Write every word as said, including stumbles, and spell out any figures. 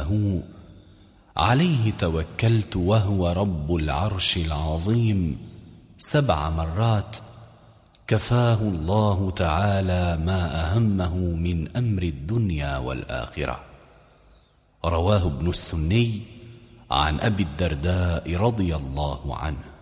له: عليه توكلت وهو رب العرش العظيم سبع مرات، كفاه الله تعالى ما أهمه من أمر الدنيا والآخرة. رواه ابن السني عن أبي الدرداء رضي الله عنه.